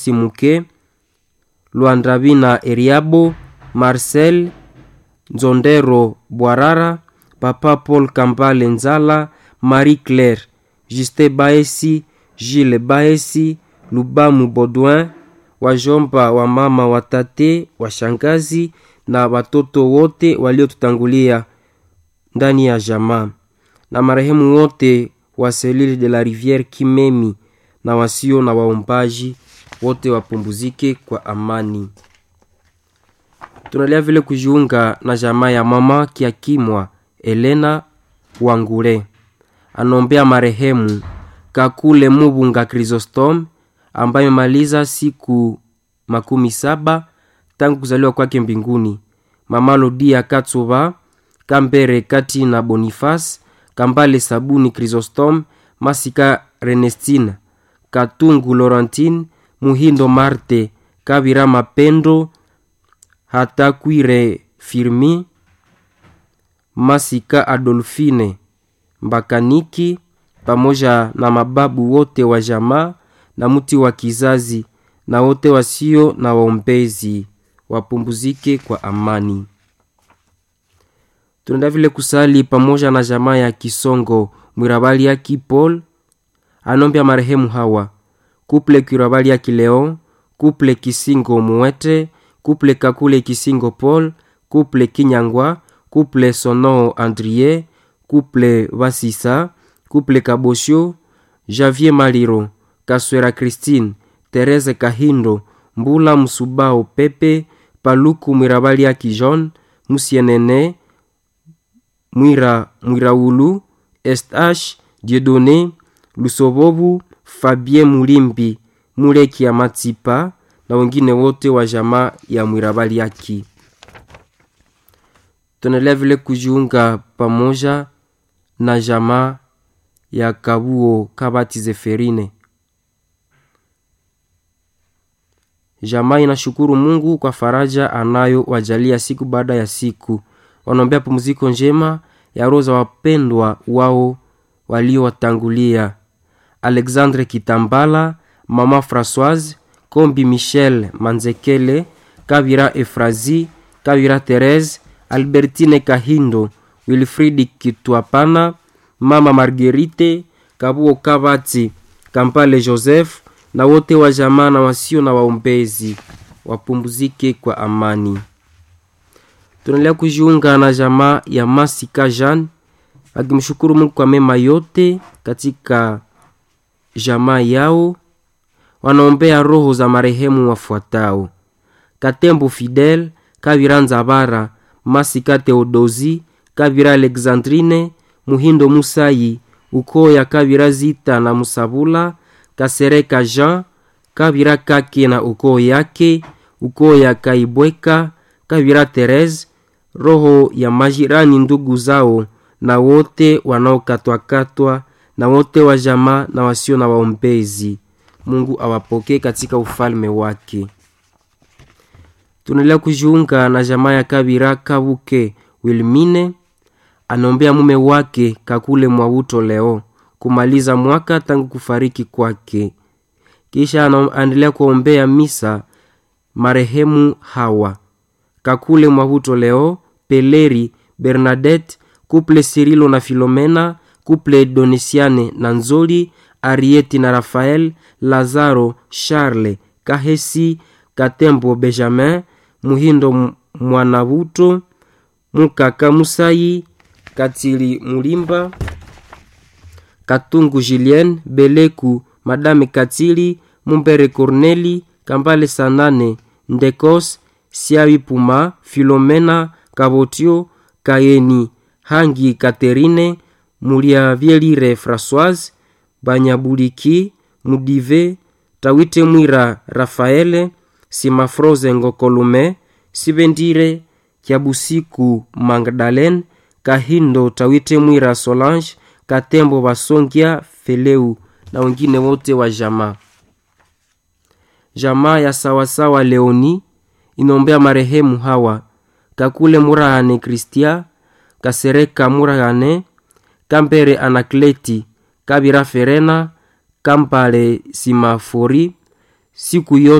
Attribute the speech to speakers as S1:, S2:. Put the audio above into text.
S1: Simuke, Luandravina Eriabo, Marcel Nzondero Bwarara, Papa Paul Kambale Nzala, Marie Claire, Juste Baesi, Gilles Baesi, Lubamu Baudouin, wajomba wa mama, watate, washangazi na watoto wote waliotutangulia ndani ya jamaa, na marehemu wote wa Selile de la Rivière Kimemi na wasio na waombaji wote wapumzike kwa amani. Tunalia vile kujiunga na jamaa ya mama Kiakimwa Elena Wangure. Anombea marehemu Kakule Mubunga Chrysostom ambaye maliza siku 17 tangu kuzaliwa kwake mbinguni. Mama Lodia Katsuba, Kambere Kati na Boniface, Kambale Sabuni Chrysostom, Masika Renestina, Katungu Laurentine, Muhindo Marte, Kabira Mapendo, Hatakwire Firmi, Masika Adolfine Mbakaniki, pamoja na mababu wote wa jamaa na muti wa kizazi na wote wasio na waombezi wapumzike kwa amani. Tunaenda vile kusali pamoja na jamaa ya Kisongo Mwirabali ya Kipol. Anombea marehemu hawa: Kuple Kirabali ya Kileon, Kuple Kisingo Muete, Kuple Kakule Kisingo Paul, Kuple Kinyangwa, Kuple Sono Andrie, Kuple Vasisa, Kuple Kabosho, Javier Maliro, Kaswera Christine, Terese Kahindo, Mbula Musubao Pepe, Paluku Mwirabali ya Kijon, Musienene, Mwiraulu, Estash, Dieudonné, Lusobobu, Fabien Mulimbi, Muleki ya Matipa na wengine wote wa jamaa ya Mwirabali yaki. Tunaendelea vile kujiunga pamoja na jamaa ya Kabuo Kabati Zeferine. Jamaa inashukuru Mungu kwa faraja anayo wajalia siku baada ya siku. Wanaombea pumziko njema ya roho za wapendwa wao waliowatangulia: Alexandre Kitambala, Mama Françoise, Kombi Michel Manzekele, Kabira Efrazi, Kabira Therese, Albertine Kahindo, Wilfried Kitwapana, Mama Marguerite, Kabuo Kabati, Kampale Joseph na wote wa jamaa na wasio na waombezi wapumzike kwa amani. Tunaendelea kujiunga na jamaa ya Masika Jean akimshukuru Mungu kwa mema yote katika jamaa yao. Wanaombea roho za marehemu wafuatao: Katembo Fidel, Kabira Nzabara, Masika Theodosi, Kabira Alexandrine, Muhindo Musayi, ukoo ya Kabira Zita na Musabula, Kasereka Jean, Kabira Kake na ukoo yake, ukoo ya Kaibweka, Kabira Therese, roho ya majirani ndugu zao na wote wanaokatwa na wote wa jamaa na wasio na waombezi. Mungu awapokee katika ufalme wake. Tunaendelea kujiunga na jamaa ya Kabira Kabuke Wilmine. Anombea mume wake Kakule Mwauto leo kumaliza mwaka tangu kufariki kwake. Kisha anaendelea kuombea misa marehemu hawa: Kakule Mwauto leo, Peleri Bernadette, Kuple Cyrilo na Filomena, Kuple Donisiane na Nzoli, Arieti na Rafael, Lazaro, Charles, Kahesi, Katembo Benjamin, Muhindo Mwanabuto, Mukaka Musayi, Katili Mulimba, Katungu Julien, Beleku, Madame Katili, Mumbere Corneli, Kambale Sanane, Ndekos, Siawi Puma, Filomena, Kabotio, Kayeni, Hangi Katerine, Mulia Vielire Françoise, Banyabuliki, Mudive, Tawite Mwira Rafaele, Simafroze Ngokolume, Sibendire, Kiabusiku Magdalene, Kahindo Tawite Mwira Solange, Katembo Basongia Feleu na wengine wote wa jamaa. Jamaa ya Sawasawa Leoni inombea marehemu hawa: Kakule Murahane Kristia, Kasereka Murahane, Kambere Anakleti, Kabira Ferena, Kampale Simafori, siku yote